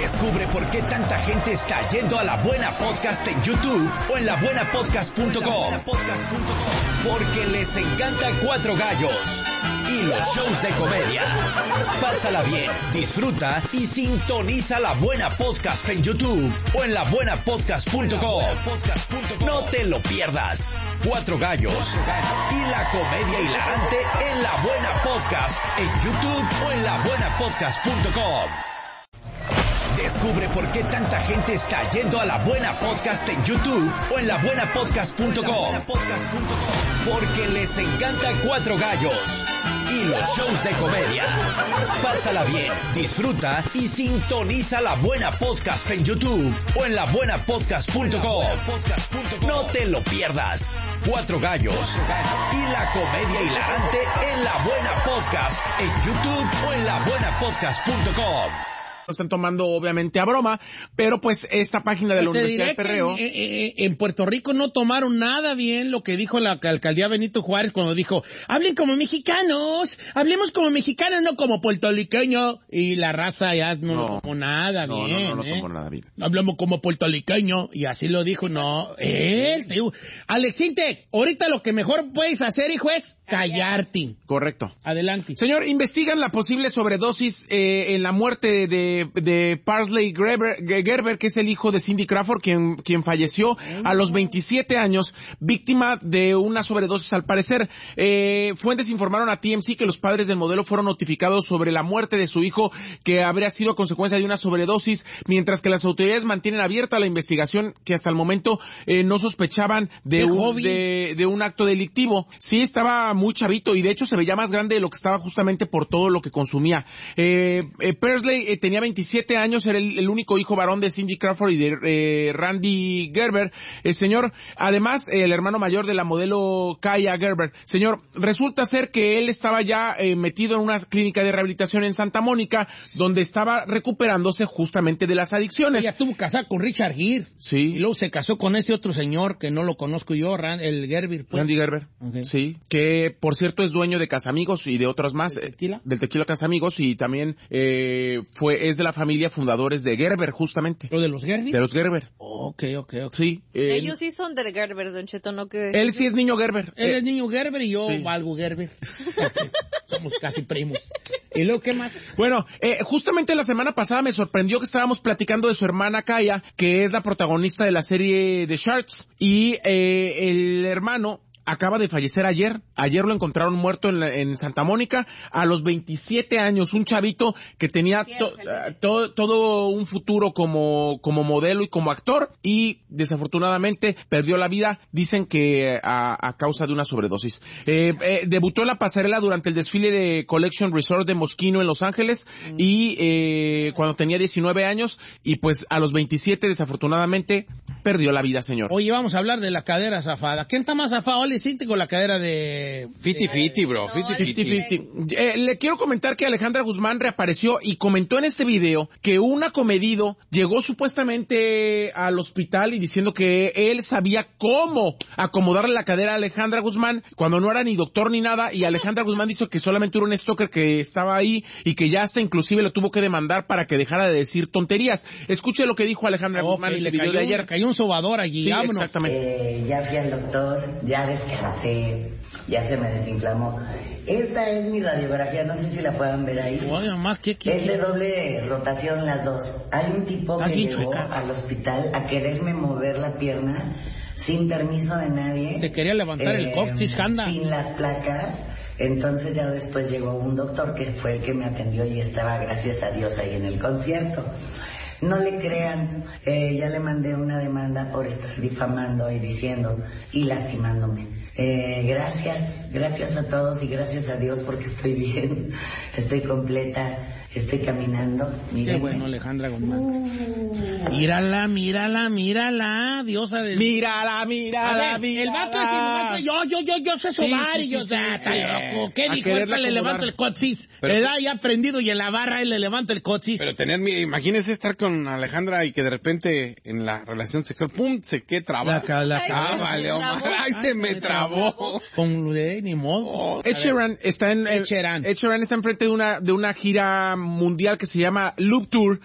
Descubre por qué tanta gente está yendo a La Buena Podcast en YouTube o en labuenapodcast.com. Porque les encanta Cuatro Gallos y los shows de comedia. Pásala bien, disfruta y sintoniza La Buena Podcast en YouTube o en labuenapodcast.com. No te lo pierdas. Cuatro Gallos y la comedia hilarante en La Buena Podcast en YouTube o en labuenapodcast.com. Descubre por qué tanta gente está yendo a La Buena Podcast en YouTube o en labuenapodcast.com. Porque les encanta Cuatro Gallos y los shows de comedia. Pásala bien, disfruta y sintoniza La Buena Podcast en YouTube o en labuenapodcast.com. No te lo pierdas. Cuatro Gallos y la comedia hilarante en La Buena Podcast en YouTube o en labuenapodcast.com. Lo están tomando obviamente a broma, pero pues esta página de la Universidad del Perreo... En Puerto Rico no tomaron nada bien lo que dijo la alcaldía Benito Juárez cuando dijo, hablen como mexicanos, hablemos como mexicanos, no como puertorriqueños. Y la raza ya no lo tomó nada bien. No lo tomó nada bien. Hablamos como puertorriqueño, y así lo dijo, Alexinte, ahorita lo que mejor puedes hacer, hijo, es callarte. Correcto. Adelante. Señor, investigan la posible sobredosis en la muerte de Parsley Gerber, que es el hijo de Cindy Crawford, quien falleció a los 27 años, víctima de una sobredosis al parecer. Fuentes informaron a TMZ que los padres del modelo fueron notificados sobre la muerte de su hijo, que habría sido a consecuencia de una sobredosis, mientras que las autoridades mantienen abierta la investigación, que hasta el momento no sospechaban de un acto delictivo. Sí, estaba muy chavito y de hecho se veía más grande de lo que estaba justamente por todo lo que consumía. Parsley tenía 27 años, era el único hijo varón de Cindy Crawford y de Randy Gerber. Señor, además, el hermano mayor de la modelo Kaya Gerber. Señor, resulta ser que él estaba ya metido en una clínica de rehabilitación en Santa Mónica, donde estaba recuperándose justamente de las adicciones. Ella estuvo casada con Richard Gere. Sí. Y luego se casó con ese otro señor que no lo conozco yo, el Gerber. Pues. Randy Gerber. Okay. Sí. Que, por cierto, es dueño de Casamigos y de otros más. Del tequila Casamigos, y también es de la familia fundadores de Gerber, justamente. ¿Lo de los Gerber? De los Gerber. Okay. Sí. Ellos sí son del Gerber, Don Cheto, ¿no? Que él sí es niño Gerber. Él es niño Gerber y yo sí. valgo Gerber. Somos casi primos. ¿Y luego qué más? Bueno, justamente la semana pasada me sorprendió que estábamos platicando de su hermana Kaya, que es la protagonista de la serie The Sharks, y el hermano acaba de fallecer ayer. Ayer lo encontraron muerto en Santa Mónica a los 27 años. Un chavito que tenía todo un futuro como modelo y como actor, y desafortunadamente perdió la vida. Dicen que a causa de una sobredosis. Debutó en la pasarela durante el desfile de Collection Resort de Moschino en Los Ángeles y cuando tenía 19 años, y pues a los 27 desafortunadamente perdió la vida, señor. Oye, vamos a hablar de la cadera zafada. ¿Quién está más zafado? Siente con la cadera de... 50-50, bro. 50-50. Le quiero comentar que Alejandra Guzmán reapareció y comentó en este video que un acomedido llegó supuestamente al hospital y diciendo que él sabía cómo acomodarle la cadera a Alejandra Guzmán cuando no era ni doctor ni nada, y Alejandra Guzmán dijo que solamente era un stalker que estaba ahí y que ya hasta inclusive lo tuvo que demandar para que dejara de decir tonterías. Escuche lo que dijo Alejandra Guzmán en ese video de ayer. Cayó un sobador allí. Sí, vámonos. Exactamente. Ya fui al doctor, ya descansé, ya se me desinflamó. Esta es mi radiografía, no sé si la puedan ver ahí. Oye, más que es de doble rotación las dos. Hay un tipo que llegó al hospital a quererme mover la pierna sin permiso de nadie. Te quería levantar el coxis, anda. Sin las placas. Entonces ya después llegó un doctor que fue el que me atendió y estaba, gracias a Dios, ahí en el concierto. No le crean, ya le mandé una demanda por estar difamando y diciendo y lastimándome. Gracias a todos y gracias a Dios porque estoy bien, estoy completa, estoy caminando. Mírenme. Qué bueno, Alejandra Guzmán. Mírala, diosa del... Mírala. El vato es yo sé sobar y yo está loco. ¿Qué dijo? Le levanto el coxis. Le da ya prendido y en la barra él le levanta el coxis. Pero imagínese estar con Alejandra y que de repente en la relación sexual, ¡pum!, se quede trabado. Ay, se me trabó. Con ni modo. Ed Sheeran está enfrente de una gira mundial que se llama Loop Tour,